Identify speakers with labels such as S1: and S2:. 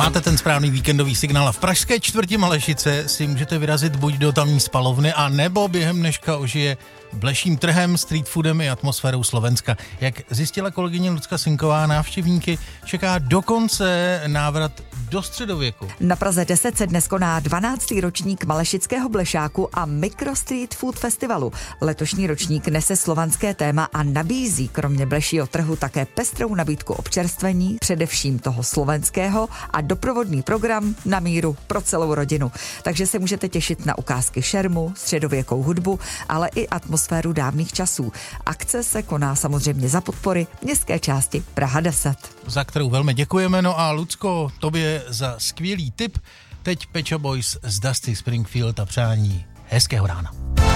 S1: Máte ten správný víkendový signál a v pražské čtvrti Malešice si můžete vyrazit buď do tamní spalovny, a nebo během dneška ožije bleším trhem, street foodem i atmosférou Slovenska. Jak zjistila kolegyně Lucka Sinková, návštěvníky čeká dokonce návrat do středověku.
S2: Na Praze 10 se dnes koná 12. ročník Malešického blešáku a Micro Street Food Festivalu. Letošní ročník nese slovanské téma a nabízí kromě blešího trhu také pestrou nabídku občerstvení, především toho slovenského, a doprovodný program na míru pro celou rodinu. Takže se můžete těšit na ukázky šermu, středověkou hudbu, ale i atmosféru dávných časů. Akce se koná samozřejmě za podpory městské části Praha 10.
S1: Za kterou velmi děkujeme. No a Lucko, tobě za skvělý tip. Teď Pet Shop Boys z Dusty Springfield a přání hezkého rána.